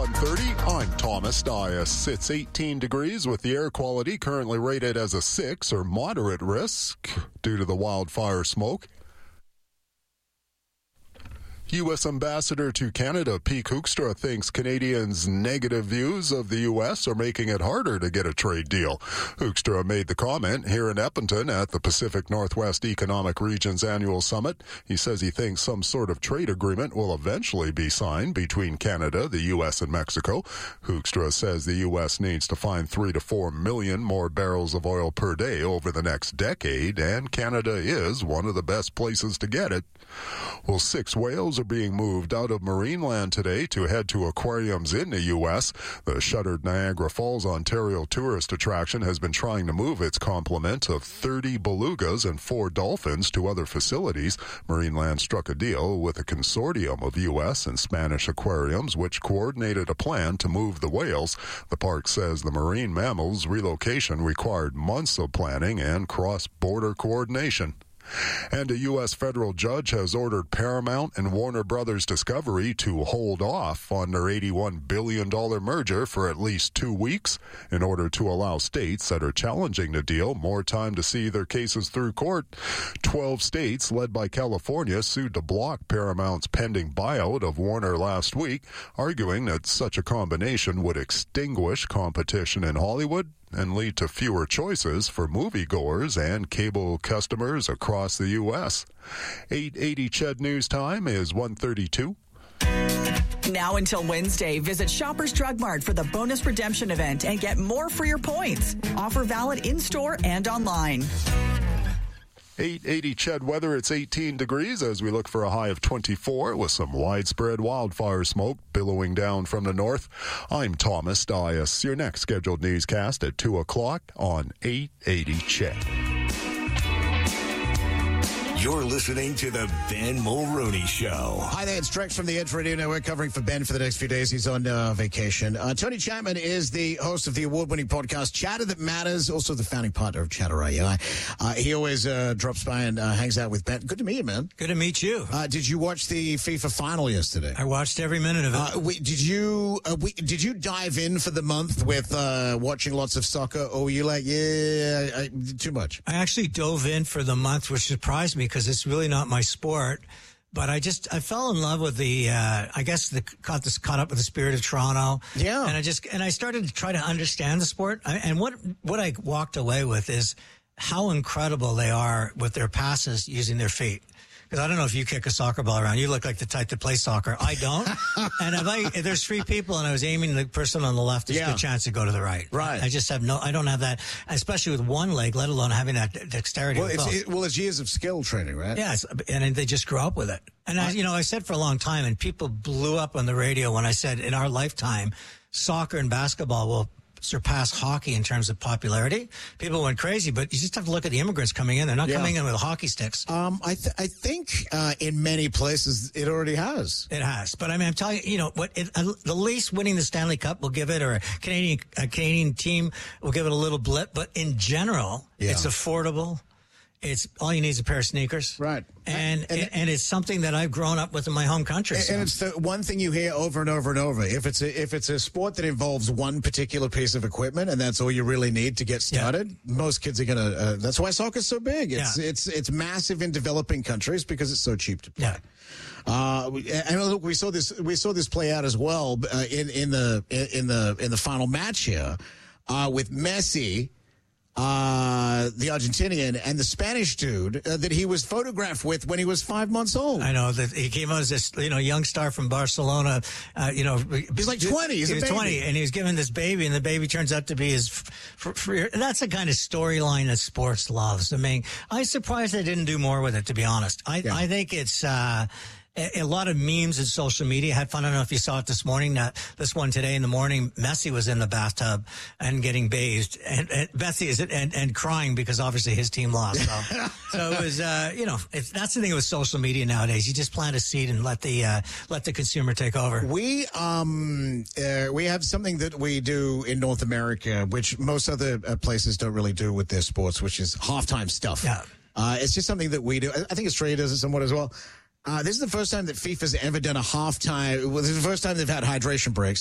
1:30. I'm Thomas Dias. It's 18 degrees with the air quality currently rated as a 6 or moderate risk due to the wildfire smoke. U.S. Ambassador to Canada, Pete Hoekstra, thinks Canadians' negative views of the U.S. are making it harder to get a trade deal. Hoekstra made the comment here in Edmonton at the Pacific Northwest Economic Region's annual summit. He says he thinks some sort of trade agreement will eventually be signed between Canada, the U.S., and Mexico. Hoekstra says the U.S. needs to find 3 to 4 million more barrels of oil per day over the next decade, and Canada is one of the best places to get it. Well, 6 whales are being moved out of Marineland today to head to aquariums in the U.S. The shuttered Niagara Falls, Ontario tourist attraction has been trying to move its complement of 30 belugas and 4 dolphins to other facilities. Marineland struck a deal with a consortium of U.S. and Spanish aquariums, which coordinated a plan to move the whales. The park says the marine mammals' relocation required months of planning and cross-border coordination. And a U.S. federal judge has ordered Paramount and Warner Brothers Discovery to hold off on their $81 billion merger for at least 2 weeks in order to allow states that are challenging the deal more time to see their cases through court. 12 states, led by California, sued to block Paramount's pending buyout of Warner last week, arguing that such a combination would extinguish competition in Hollywood and lead to fewer choices for moviegoers and cable customers across the U.S. 8:80 CHED News Time is 1:32. Now until Wednesday, visit Shoppers Drug Mart for the bonus redemption event and get more for your points. Offer valid in-store and online. 8:80 CHED weather. It's 18 degrees as we look for a high of 24 with some widespread wildfire smoke billowing down from the north. I'm Thomas Dias. Your next scheduled newscast at 2 o'clock on 8:80 CHED. You're listening to the Ben Mulroney Show. Hi there, it's Drex from the Edge Radio Network covering for Ben for the next few days. He's on vacation. Tony Chapman is the host of the award-winning podcast Chatter That Matters, also the founding partner of Chatter AI. He always drops by and hangs out with Ben. Good to meet you, man. Good to meet you. Did you watch the FIFA final yesterday? I watched every minute of it. Did you dive in for the month with watching lots of soccer, or were you like, too much? I actually dove in for the month, which surprised me because it's really not my sport. But I fell in love with caught up with the spirit of Toronto. Yeah. And I started to try to understand the sport. And what I walked away with is how incredible they are with their passes using their feet. Because I don't know if you kick a soccer ball around. You look like the type that plays soccer. I don't. And if there's 3 people and I was aiming the person on the left, there's a good chance to go to the right. Right. I just I don't have that, especially with one leg, let alone having that dexterity. Well, it's years of skill training, right? Yes. And they just grew up with it. And I said for a long time, and people blew up on the radio when I said in our lifetime, soccer and basketball will surpass hockey in terms of popularity. People went crazy, but you just have to look at the immigrants coming in. They're not coming in with hockey sticks. I think in many places it already has. It has. But I mean, I'm telling you, the least winning the Stanley Cup will give it, or a Canadian team will give it a little blip. But in general, it's affordable. It's all you need is a pair of sneakers. Right. And it's something that I've grown up with in my home country. And it's the one thing you hear over and over and over. If it's a sport that involves one particular piece of equipment and that's all you really need to get started, most kids are going to, that's why soccer's so big. It's massive in developing countries because it's so cheap to play. Yeah. And look, we saw this play out as well in the final match here with Messi, the Argentinian, and the Spanish dude that he was photographed with when he was 5 months old. I know that he came out as this, young star from Barcelona. He's like 20. He's 20, and he was given this baby, and the baby turns out to be his free. That's the kind of storyline that sports loves. I mean, I'm surprised they didn't do more with it, to be honest. I think it's a lot of memes in social media. Had fun. I don't know if you saw it this morning. This one today in the morning, Messi was in the bathtub and getting bathed, and Messi is and crying because obviously his team lost. So it was, that's the thing with social media nowadays. You just plant a seed and let the consumer take over. We have something that we do in North America, which most other places don't really do with their sports, which is halftime stuff. Yeah. It's just something that we do. I think Australia does it somewhat as well. This is the first time that FIFA's ever done a halftime. Well, this is the first time they've had hydration breaks.